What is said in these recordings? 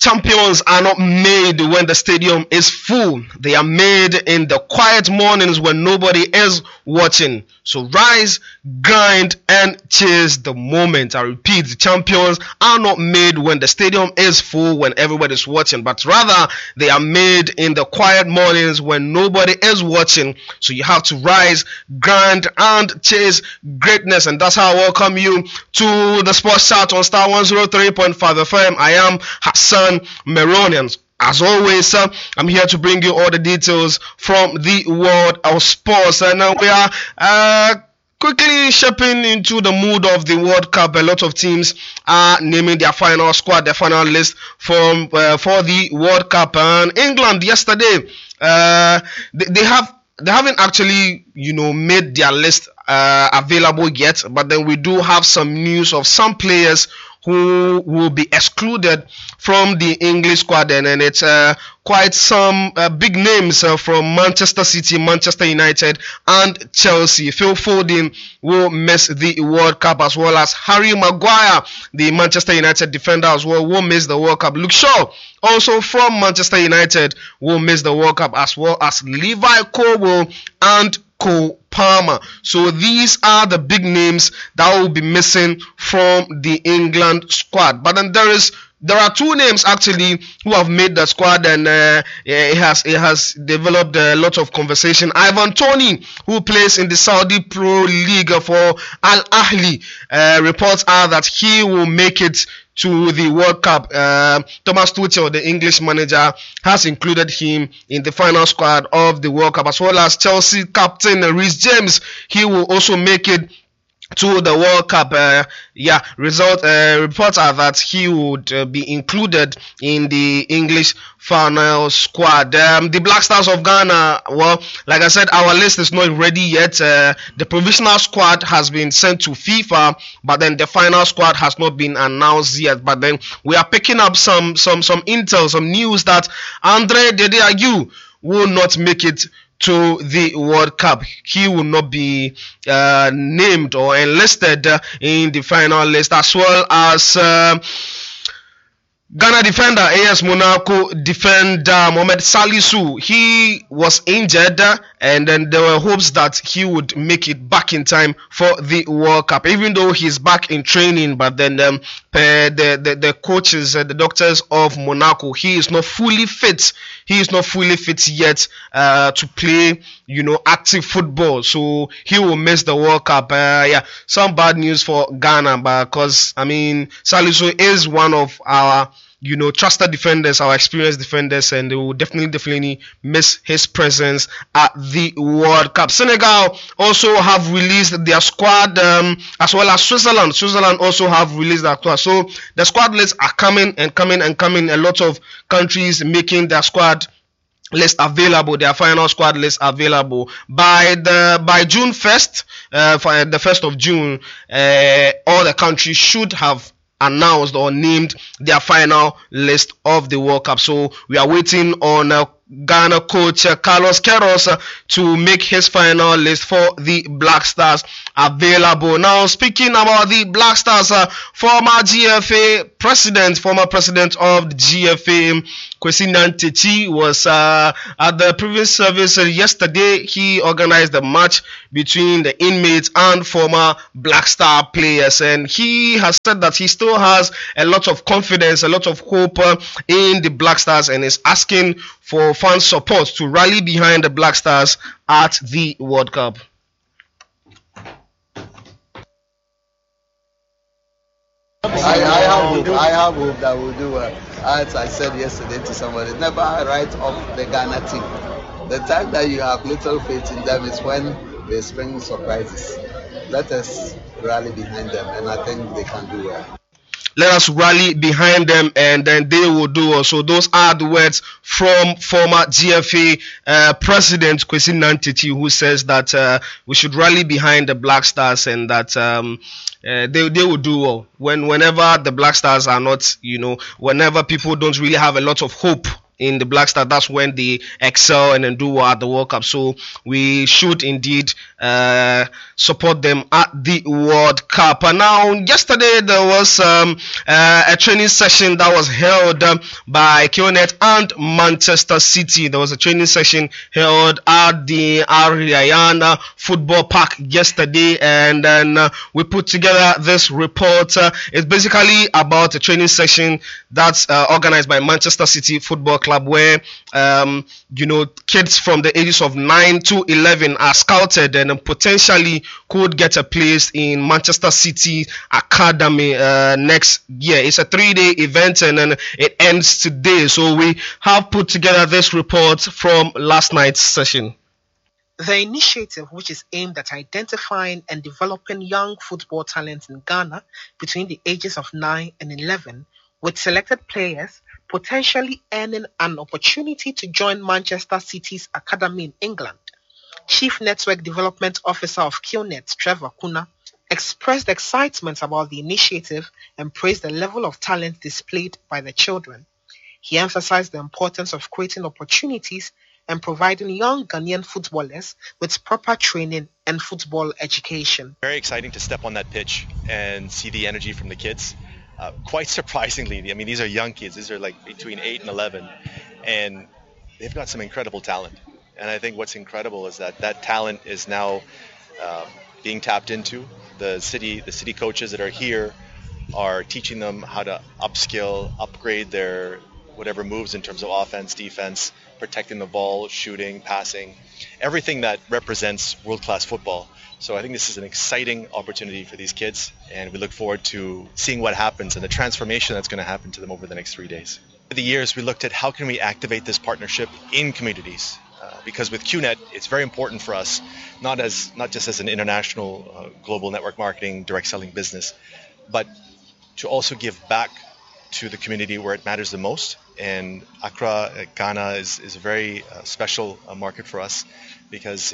champions are not made when the stadium is full. They are made in the quiet mornings when nobody is watching. So rise, grind, and chase the moment. I repeat, the champions are not made when the stadium is full, when everybody is watching, but rather they are made in the quiet mornings when nobody is watching. So you have to rise, grind, and chase greatness. And that's how I welcome you to the Sports Chat on Star 103.5 FM. I am Hassan Meronian. As always, I'm here to bring you all the details from the world of sports. And we are quickly shaping into the mood of the World Cup. A lot of teams are naming their final squad, their final list for the World Cup. And England yesterday, they haven't actually, made their list available yet. But then we do have some news of some players who will be excluded from the English squad, and it's quite some big names from Manchester City, Manchester United, and Chelsea. Phil Foden will miss the World Cup, as well as Harry Maguire, the Manchester United defender, as well, will miss the World Cup. Luke Shaw, also from Manchester United, will miss the World Cup, as well as Levi Colwill and Cole Palmer. So these are the big names that will be missing from the England squad. But then there are two names actually who have made the squad, and it has developed a lot of conversation. Ivan Toney, who plays in the Saudi Pro League for Al Ahly, reports are that he will make it to the World Cup. Thomas Tuchel, the English manager, has included him in the final squad of the World Cup, as well as Chelsea captain Reece James. He will also make it to the World Cup. Reports are that he would be included in the English final squad. The Black Stars of Ghana, well, like I said, our list is not ready yet. The provisional squad has been sent to FIFA, but then the final squad has not been announced yet. But then we are picking up some intel, some news that Andre Dede Ayew will not make it to the World Cup. He will not be named or enlisted in the final list, as well as Ghana defender, AS Monaco defender Mohamed Salisu. He was injured, and then there were hopes that he would make it back in time for the World Cup, even though he's back in training. But then the coaches, the doctors of Monaco, he is not fully fit. He is not fully fit yet to play, active football. So he will miss the World Cup. Some bad news for Ghana, because Salisu is one of our trusted defenders, our experienced defenders, and they will definitely miss his presence at the World Cup. Senegal also have released their squad, as well as Switzerland. Switzerland also have released their squad. So the squad lists are coming. A lot of countries making their squad list available, their final squad list available by June 1st, for the 1st of June. All the countries should have announced or named their final list of the World Cup. So we are waiting on Ghana coach Carlos Queiroz to make his final list for the Black Stars available. Now, speaking about the Black Stars, former president of the GFA, Kwesi Nyantakyi, was at the previous service yesterday. He organized a match between the inmates and former Black Star players, and he has said that he still has a lot of confidence, a lot of hope in the Black Stars, and is asking for fan support to rally behind the Black Stars at the World Cup. I have hope that we'll do well. As I said yesterday to somebody, never write off the Ghana team. The time that you have little faith in them is when they spring surprises. Let us rally behind them, and I think they can do well. Let us rally behind them, and then they will do well. So those are the words from former GFA president Kwesi Nyantakyi, who says that we should rally behind the Black Stars, and that they will do well. Whenever the Black Stars are not, whenever people don't really have a lot of hope in the Black Star, that's when they excel and then do well at the World Cup. So we should indeed support them at the World Cup. And now, yesterday there was a training session that was held by QNet and Manchester City. There was a training session held at the Al Rayyan Football Park yesterday, and then we put together this report. It's basically about a training session that's organized by Manchester City Football Club, where kids from the ages of 9 to 11 are scouted and potentially could get a place in Manchester City Academy next year. It's a 3-day event, and then it ends today. So we have put together this report from last night's session. The initiative, which is aimed at identifying and developing young football talents in Ghana between the ages of 9 and 11, with selected players potentially earning an opportunity to join Manchester City's academy in England. Chief Network Development Officer of QNet, Trevor Kuna, expressed excitement about the initiative and praised the level of talent displayed by the children. He emphasized the importance of creating opportunities and providing young Ghanaian footballers with proper training and football education. Very exciting to step on that pitch and see the energy from the kids. Quite surprisingly, I mean, these are young kids. These are like between 8 and 11, and they've got some incredible talent. And I think what's incredible is that talent is now being tapped into. The city coaches that are here are teaching them how to upskill, upgrade their whatever moves in terms of offense, defense, protecting the ball, shooting, passing, everything that represents world-class football. So I think this is an exciting opportunity for these kids, and we look forward to seeing what happens and the transformation that's going to happen to them over the next 3 days. Over the years, we looked at how can we activate this partnership in communities, because with QNet, it's very important for us, not just as an international global network marketing, direct selling business, but to also give back to the community where it matters the most. And Accra, Ghana is a very special market for us, because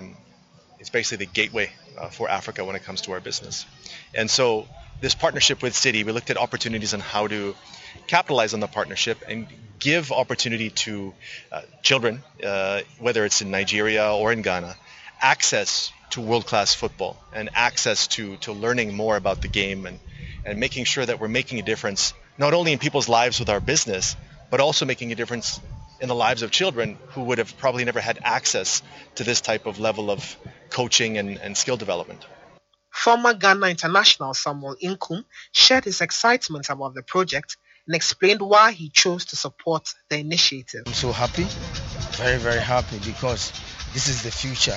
it's basically the gateway for Africa when it comes to our business. And so this partnership with City, we looked at opportunities on how to capitalize on the partnership and give opportunity to children, whether it's in Nigeria or in Ghana, access to world-class football and access to learning more about the game, and making sure that we're making a difference not only in people's lives with our business, but also making a difference in the lives of children who would have probably never had access to this type of level of coaching and skill development. Former Ghana international Samuel Inkum shared his excitement about the project and explained why he chose to support the initiative. I'm so happy, very, very happy, because this is the future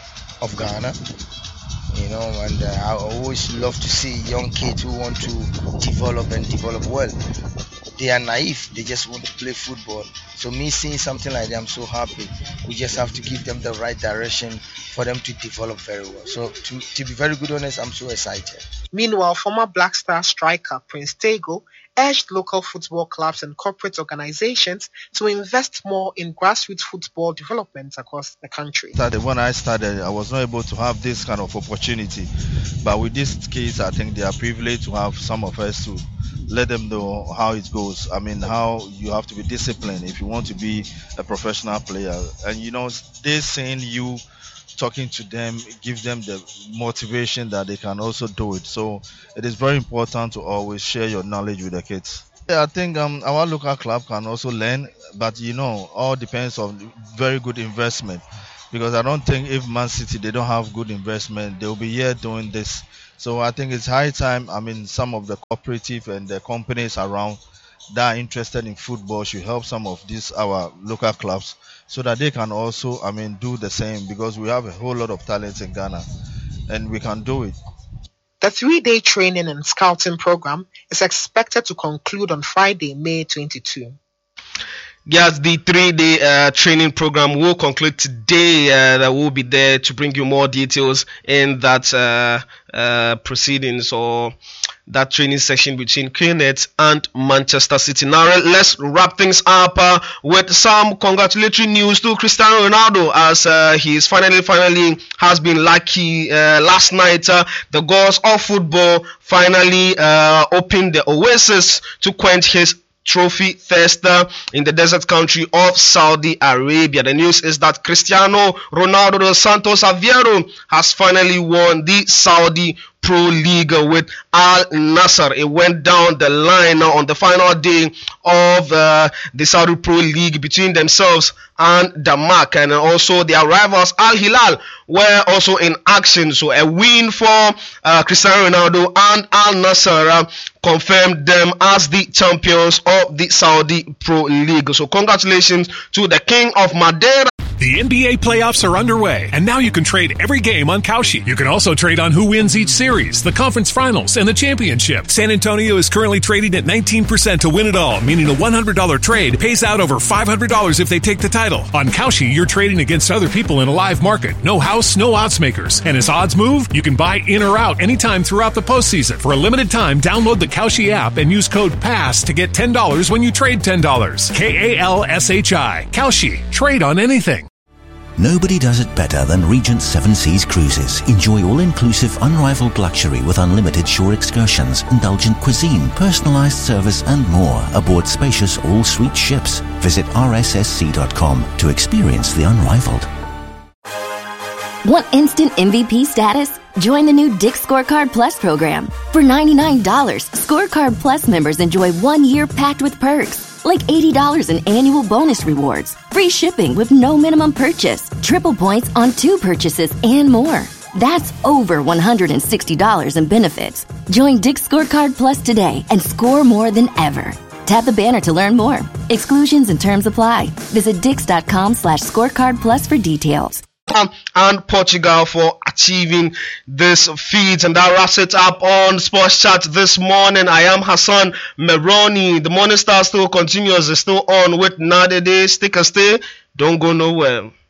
of Ghana. And I always love to see young kids who want to develop well. They are naive, they just want to play football. So me seeing something like that, I'm so happy. We just have to give them the right direction for them to develop very well. So to be very good honest, I'm so excited. Meanwhile, former Black Star striker Prince Tego urged local football clubs and corporate organizations to invest more in grassroots football development across the country. When I started, I was not able to have this kind of opportunity. But with this case, I think they are privileged to have some of us to let them know how it goes. I mean, how you have to be disciplined if you want to be a professional player. And they're saying you talking to them, give them the motivation that they can also do it. So it is very important to always share your knowledge with the kids. Yeah, I think our local club can also learn, but all depends on very good investment. Because I don't think if Man City, they don't have good investment, they'll be here doing this. So I think it's high time, some of the cooperative and the companies around that are interested in football should help some of these our local clubs so that they can also do the same, because we have a whole lot of talents in Ghana and we can do it. The 3-day training and scouting program is expected to conclude on Friday, May 22. Yes, the 3-day training program will conclude today. That will be there to bring you more details in that proceedings or that training session between QNet and Manchester City. Now let's wrap things up with some congratulatory news to Cristiano Ronaldo, as he is finally has been lucky. Last night, the gods of football finally opened the oasis to quench his trophy thirster in the desert country of Saudi Arabia. The news is that Cristiano Ronaldo dos Santos Aveiro has finally won the Saudi Pro League with Al Nassr. It went down the line on the final day of the Saudi Pro League between themselves and Damak, and also their rivals Al Hilal were also in action. So a win for Cristiano Ronaldo, and Al Nassr confirmed them as the champions of the Saudi Pro League. So congratulations to the King of Madeira. The NBA playoffs are underway, and now you can trade every game on Kalshi. You can also trade on who wins each series, the conference finals, and the championship. San Antonio is currently trading at 19% to win it all, meaning a $100 trade pays out over $500 if they take the title. On Kalshi, you're trading against other people in a live market. No house, no odds makers. And as odds move, you can buy in or out anytime throughout the postseason. For a limited time, download the Kalshi app and use code PASS to get $10 when you trade $10. KALSHI. Kalshi. Trade on anything. Nobody does it better than Regent Seven Seas Cruises. Enjoy all-inclusive, unrivaled luxury with unlimited shore excursions, indulgent cuisine, personalized service, and more aboard spacious all-suite ships. Visit rssc.com to experience the unrivaled. Want instant MVP status? Join the new Dick Scorecard Plus program. For $99, Scorecard Plus members enjoy 1 year packed with perks, like $80 in annual bonus rewards, free shipping with no minimum purchase, triple points on 2 purchases, and more. That's over $160 in benefits. Join Dick Scorecard Plus today and score more than ever. Tap the banner to learn more. Exclusions and terms apply. Visit dix.com/scorecard plus for details. And Portugal for achieving this feat. And that wraps it up on Sports Chat this morning. I am Hassan Meroni. The Morning Star still continues. It's still on with Nadede. Stick and stay. Don't go nowhere.